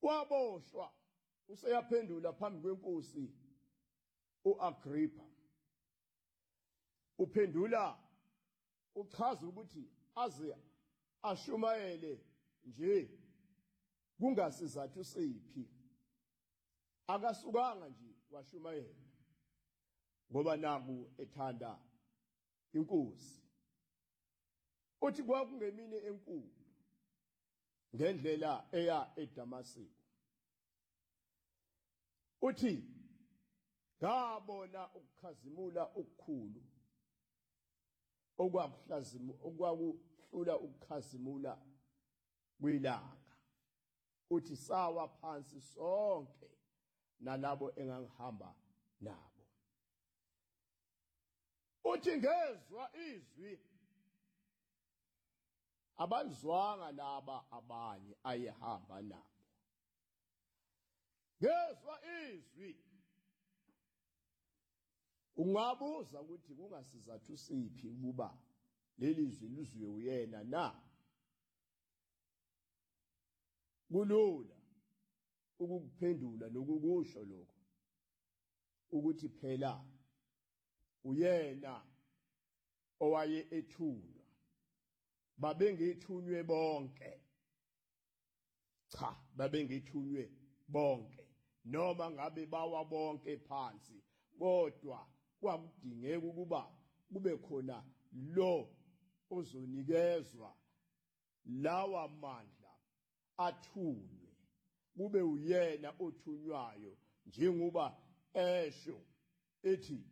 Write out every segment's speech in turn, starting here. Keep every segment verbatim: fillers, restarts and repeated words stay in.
waboshwa useyaphendula phambi kwenkosi uAgrippa. Uphendula uchaza ukuthi aze ashumayele nje kungasizathu siphi, akasukanga nje washumayela ngoba naku ethanda inkosi. Uthi kwakungemini enkulu ngendlela eya eDamaseko, uthi ngabona ukukhazimula okukhulu okwakuhlazimu okwakuhlula ukukhazimula kwilanga. Uthi sawa phansi sonke nalabo engangihamba nabo. Uthi ngezwa izwi abalizwanga laba abanye ayehamba nabo. Ngezwa izwi. Ungabuza ukuthi kungasizathu siphi ukuba leli zwi lizwe uyena na? Kulula ukukuphendula nokukusho lokho ukuthi phela uyena owaye ethunywa, babengithunywe bonke. Cha, babengithunywe bonke noma ngabe bawa bonke phansi, kodwa kwakudingeka ukuba kube khona lo ozonikezwa lawa mandla athunywe, kube uyena othunywayo, njengoba esho ethi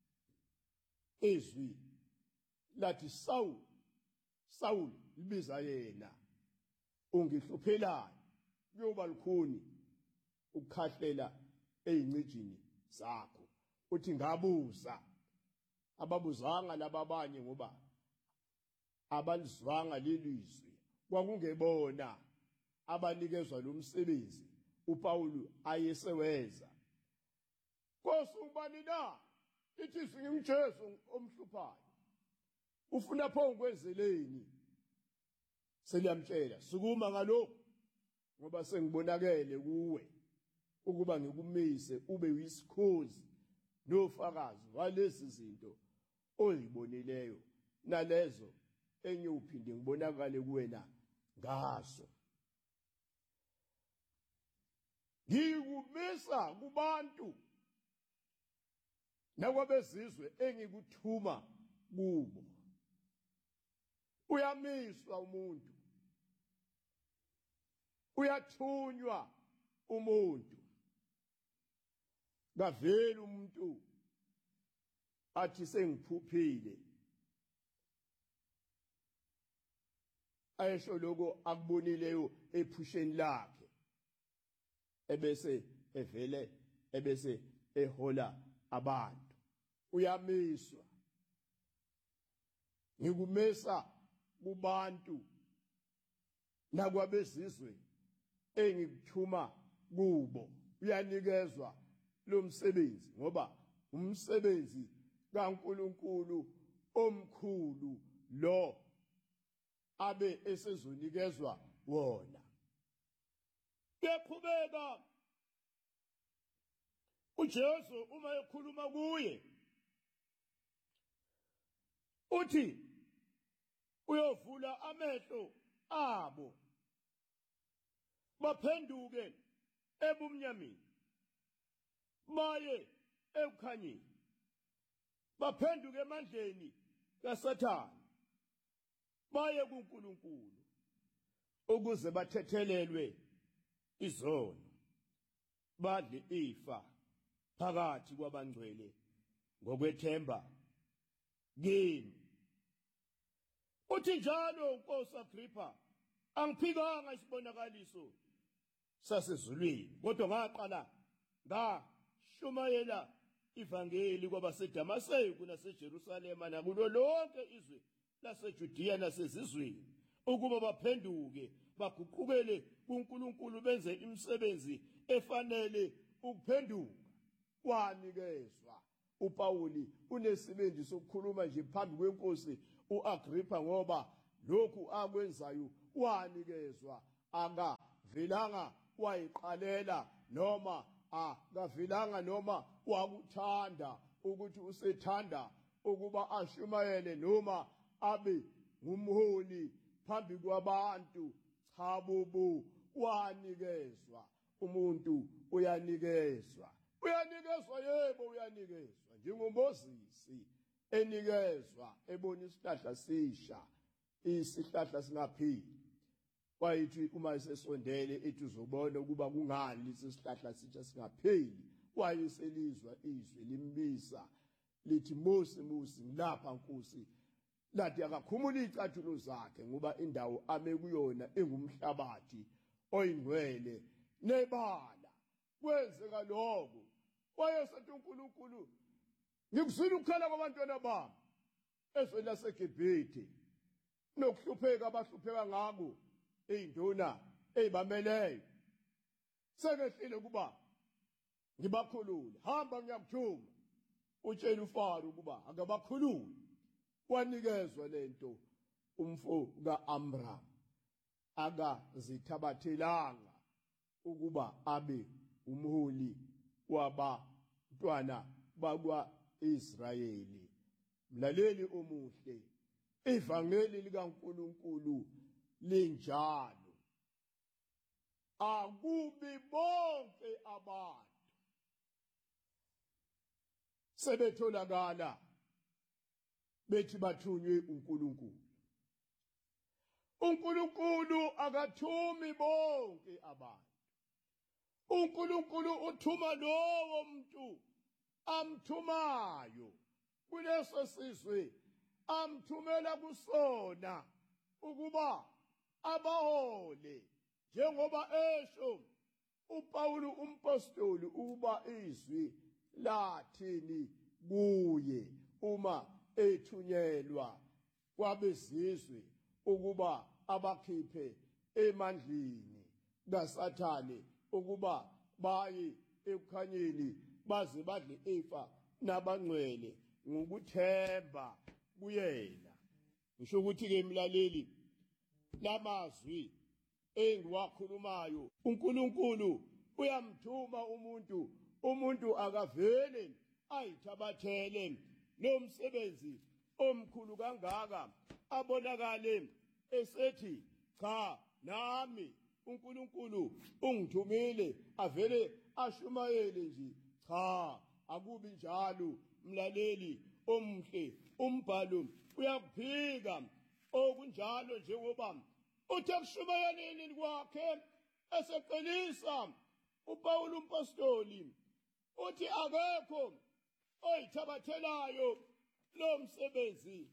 izwi lathi Saul Saul libiza yena, ungihluphelani kuyoba lukhuni ukukhahlela ezincijini zakho. Uthi ngabuza, ababuzanga lababanye ngoba abalizwanga lelizwi, kwakungebona abanikezwa lo msebenzi uPaul ayeseweza. Nkosi ubani na? Ithi singimjesu omhluphayo. Ufuna pho ngikwenzeleni? Seliyamtshela sukuma ngalokho ngoba sengibonakele kuwe ukuba ngikumise ube uyisikhozi nofakazi walezi zinto oyibonileyo nalezo enye uphinde ngibonakale kuwena ngaso. Ngikumisa kubantu nakwabezizwe engikuthuma kubo. Uyamiswa umuntu, uyathunywa umuntu. Kavela umuntu athi sengiphuphile, ayesho lokho akubonileyo ephusheni lakhe, ebese evele ebese ehola abantu. Uyamiswa. Ngikumesa kubantu nakwabezizwe engikuthuma kubo. Uyanikezwa lo msebenzi ngoba umsebenzi kaNkulunkulu omkhulu lo abe esezonikezwa wona. Keqhubeka uJesu uma ekhuluma kuye, uthi uyovula amehlo abo baphenduke ebumnyameni baye ekukhanyeni, baphenduke emandleni kaSathane baye kuNkulunkulu, ukuze bathethelelwe izono, badle ifa phakathi kwabangcwele ngokwethemba kimi. Uthi njalo uNkosi Agrippa, angiphikanga isibonakaliso sasezulwini, kodwa ngaqala ngashumayela ivangeli kwabaseDamaseko naseJerusalema nakulo lonke izwe laseJudiya nasezizweni, ukuba baphenduke baguqukele kuNkulunkulu benze imisebenzi efanele ukuphenduka. Wanikezwa uPauli unesibindi sokukhuluma nje phambi kwenkosi uAgrippa ngoba lokhu akwenzayo wanikezwa, akavelanga wayiqalela noma akavilanga noma wakuthanda ukuthi usethanda ukuba ashumayele noma abe ngumholi phambi kwabantu. Cha bobo, wanikezwa. Umuntu uyanikezwa. Uyanikezwa, yebo uyanikezwa. NjengoMoses enikezwa ebona isihlahla sisha, isihlahla singaphili. Wayithi uma esesondele ethi uzobona ukuba kungani lesi sihlahla sitsha singapheli. Wayeselizwa izwi limbisa lithi, Mose, Mose, ngilapha Nkosi. Lathi akakhumula izicathulo zakhe ngoba indawo ame kuyona engumhlabathi oyingcwele nebala. Kwenzeka lokho. Wayesethi uNkulunkulu, ngikuzwile ukukhala kwabantwana bami ezweni laseGibhithe nokuhlupheka abahlupheka ngako ey'nduna ey'bameleyo. Sekehlile kuba ngibakhulule. Hamba ngiyakuthuma utshela uFaro ukuba akabakhulule. Wanikezwa lento umfo kaAmram akazithabathelanga ukuba abe umholi wabantwana bakwa-Israyeli. Mlaleli omuhle, ivangeli likaNkulunkulu linjalo. Akubi bonke abantu sebetholakala bethi bathunywe uNkulunkulu. uNkulunkulu akathumi bonke abantu. uNkulunkulu uthuma lowo muntu amthumayo kuleso sizwe, amthumela kusona ukuba abahole, njengoba esho uPawulu umpostoli ukuba izwi lathini kuye uma ethunyelwa kwabezizwe ukuba abakhiphe emandleni kaSathane ukuba baye ekukhanyeni baze badle ifa nabangcwele ngokuthemba kuyena. Ngisho ukuthi-ke mlaleli, lamazwi engiwakhulumayo, uNkulunkulu uyamthuma umuntu, umuntu akavele ayithabathele lo msebenzi omkhulu kangaka, abonakale esethi cha nami uNkulunkulu ungithumile, avele ashumayele nje. Cha, akubi njalo mlaleli omhle. Umbhalo uyakuphika okunjalo njengoba uthe kushumayeleni kwakhe eseqelisa uPawulu umpostoli uthi akekho oyithabathelayo lo msebenzi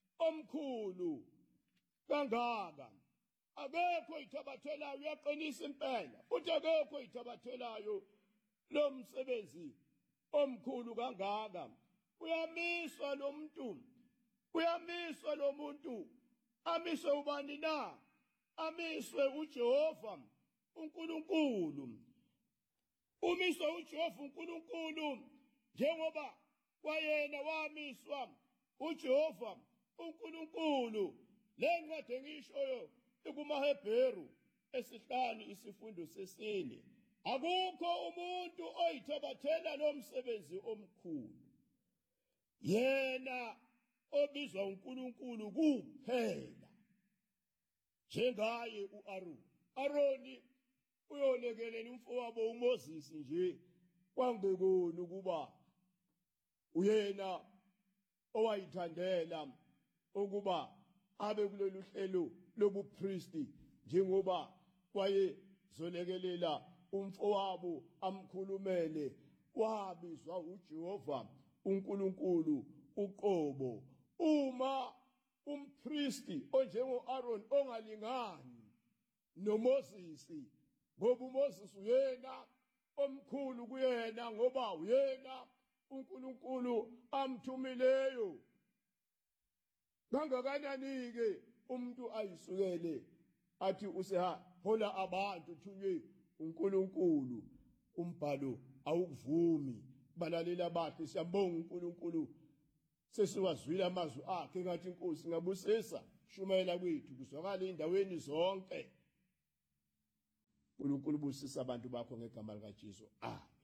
omkhulu kangaka. Akekho oyithabathelayo, uyaqinisa impela. Uthi akekho oyithabathelayo lo msebenzi omkhulu kangaka. Uyamiswa lo muntu, uyamiswa lo muntu. Amiswe ubani na? Amiswe uJehova uNkulunkulu. Umiswe uJehova uNkulunkulu njengoba wayena wamiswa uJehova uNkulunkulu. Le ncwadi engishoyo ikumaHebheru esihlanu isifundo sesine. Akukho umuntu oyithabathela lo msebenzi omkhulu, yena obizwa uNkulunkulu kuphela, njengaye uAroni. Aroni uyolekelela umfowabo uMoses nje, kwangekona ukuba uyena owayithandela ukuba abe kulolu hlelo lobupristi, njengoba wayezolekelela umfowabo amkhulumele. Wabizwa uJehova uNkulunkulu uqobo. Uma umpristi onjengo-Aaron ongalingani noMoses, ngoba uMoses uyena omkhulu kuyena, ngoba uyena uNkulunkulu amthumileyo. Kangakanani-ke umuntu ayisukele athi usehola abantu uthunywe uNkulunkulu? Umbhalo awukuvumi. Balalela bakhe, siyambonga uNkulunkulu sesiwazwile amazwi akhe ngathi inkosi ngabusisa shumayela kwethu kuzwakala endaweni zonke. uNkulunkulu ubusisa abantu bakho ngegama likaJesu. Ah.